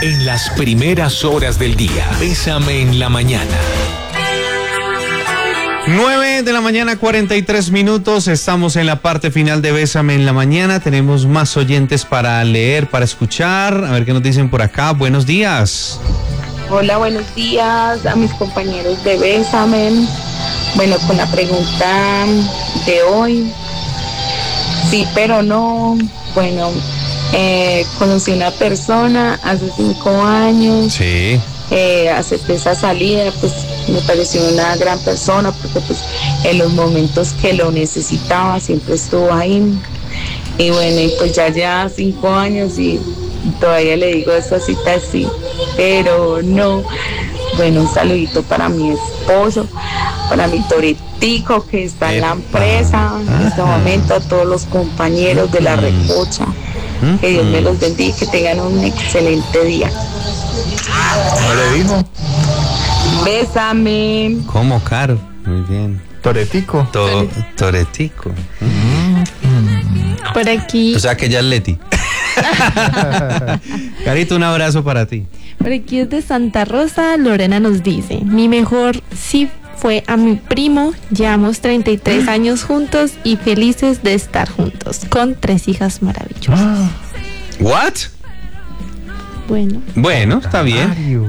En las primeras horas del día, Bésame en la mañana. 9 de la mañana, 43 minutos. Estamos en la parte final de Bésame en la mañana. Tenemos más oyentes para leer, para escuchar. A ver qué nos dicen por acá. Buenos días. Hola, buenos días a mis compañeros de Bésame. Bueno, con la pregunta de hoy, sí, pero no. Bueno, conocí una persona hace 5 años. Sí. Acepté esa salida, pues me pareció una gran persona porque pues en los momentos que lo necesitaba siempre estuvo ahí. Y bueno, y pues ya 5 años y todavía le digo esa cita así, pero no. Bueno, un saludito para mi esposo, para mi toretico que está en la empresa en este momento, a todos los compañeros de la recocha. Que Dios me los bendiga y que tengan un excelente día. ¿No le dijo? Bésame. ¿Cómo, Caro? Muy bien. Toretico. Toretico. Por aquí. O sea que ya es Leti. Carito, un abrazo para ti. Por aquí es de Santa Rosa. Lorena nos dice: mi mejor sí fue a mi primo. Llevamos 33 años juntos y felices de estar juntos, con 3 hijas maravillosas. ¿What? Bueno, está bien.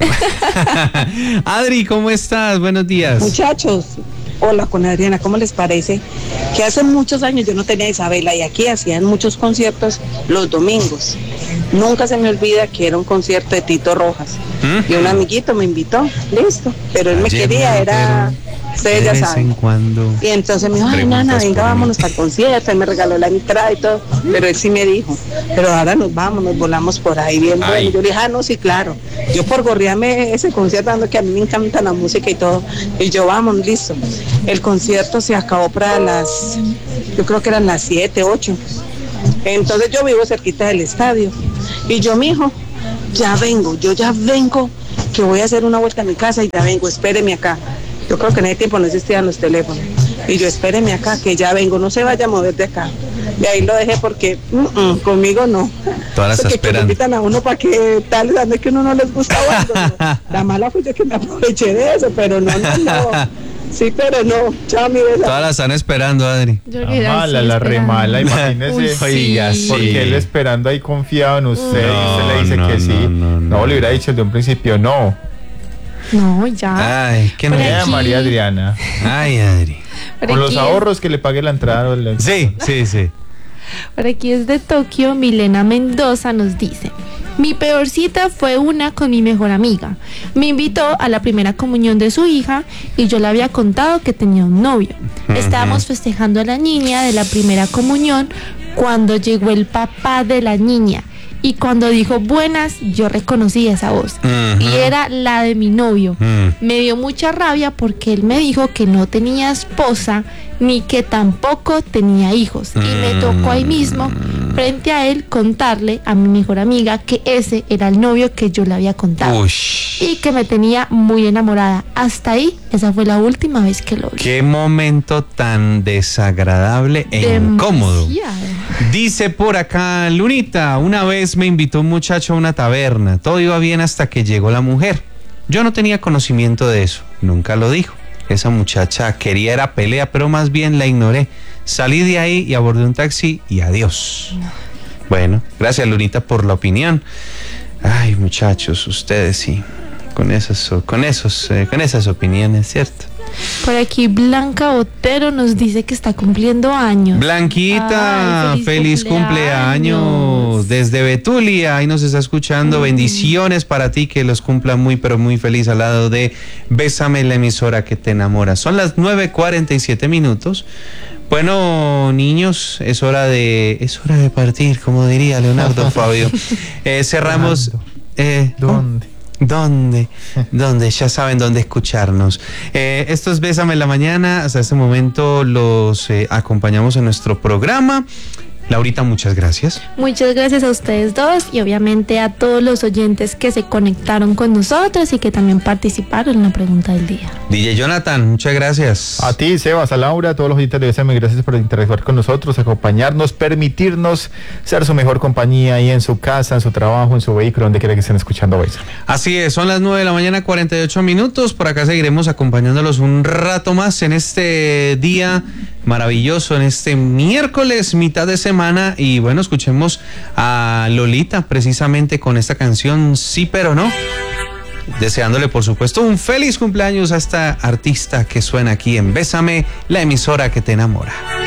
Adri, ¿cómo estás? Buenos días. Muchachos, hola con Adriana, ¿cómo les parece? Que hace muchos años yo no tenía a Isabela y aquí hacían muchos conciertos los domingos. Nunca se me olvida que era un concierto de Tito Rojas. Y un amiguito me invitó, listo. Pero él me quería, era... Ustedes ya saben. Y entonces me dijo: ay, nana, venga, vámonos para el concierto. Él me regaló la entrada y todo. Pero él sí me dijo: pero ahora nos vamos, nos volamos por ahí bien bueno. Yo le dije: ah, no, sí, claro. Yo por gorrearme ese concierto, dando que a mí me encanta la música y todo. Y yo, vamos, listo. El concierto se acabó para yo creo que eran las 7, 8. Entonces yo vivo cerquita del estadio. Y yo, mijo, ya vengo, que voy a hacer una vuelta a mi casa y ya vengo, espéreme acá. Yo creo que en ese tiempo no existían los teléfonos. Y yo, espéreme acá, que ya vengo, no se vaya a mover de acá. Y ahí lo dejé porque conmigo no. Todas las esperando. Que invitan a uno para que tal, dando que uno no les gusta algo. La mala fue yo que me aproveché de eso, pero no. Sí, pero no. Chao, mi besa. Todas las están esperando, Adri. La remala, imagínese. Oiga, sí. Porque él esperando ahí confiado en usted y usted le dice que sí. No, le hubiera dicho desde un principio no. No, ya. Ay, ¿qué me da María Adriana? Ay, Adri. Con los ahorros que le pague la entrada. Sí. Por aquí es de Tokio. Milena Mendoza nos dice: mi peor cita fue una con mi mejor amiga. Me invitó a la primera comunión de su hija y yo le había contado que tenía un novio. Estábamos festejando a la niña de la primera comunión cuando llegó el papá de la niña. Y cuando dijo buenas, yo reconocí esa voz. Y era la de mi novio. Me dio mucha rabia porque él me dijo que no tenía esposa ni que tampoco tenía hijos. Y me tocó ahí mismo, frente a él, contarle a mi mejor amiga que ese era el novio que yo le había contado. Y que me tenía muy enamorada. Hasta ahí, esa fue la última vez que lo vi. Qué momento tan desagradable e incómodo. Dice por acá Lunita: una vez me invitó un muchacho a una taberna. Todo iba bien hasta que llegó la mujer. Yo no tenía conocimiento de eso. Nunca lo dijo. Esa muchacha quería era pelea, pero más bien la ignoré. Salí de ahí y abordé un taxi y adiós. Bueno, gracias, Lunita, por la opinión. Ay, muchachos, ustedes sí, con esas opiniones, ¿cierto? Por aquí Blanca Otero nos dice que está cumpliendo años. Blanquita, feliz cumpleaños. Desde Betulia, ahí nos está escuchando. Bendiciones para ti, que los cumpla muy, pero muy feliz al lado de Bésame, la emisora que te enamora. Son las 9:47 minutos. Bueno, niños, es hora de partir, como diría Leonardo Fabio. Cerramos. ¿Dónde? Ya saben dónde escucharnos. Esto es Bésame en la mañana. Hasta este momento los acompañamos en nuestro programa. Laurita, muchas gracias. Muchas gracias a ustedes dos y obviamente a todos los oyentes que se conectaron con nosotros y que también participaron en la pregunta del día. DJ Jonathan, muchas gracias. A ti, Sebas, a Laura, a todos los oyentes de Bésame, gracias por interactuar con nosotros, acompañarnos, permitirnos ser su mejor compañía ahí en su casa, en su trabajo, en su vehículo, donde quiera que estén escuchando Bésame. Así es, son las 9:48 a.m. Por acá seguiremos acompañándolos un rato más en este día maravilloso, en este miércoles, mitad de semana. Y bueno, escuchemos a Lolita precisamente con esta canción Sí pero no, deseándole por supuesto un feliz cumpleaños a esta artista que suena aquí en Bésame, la emisora que te enamora.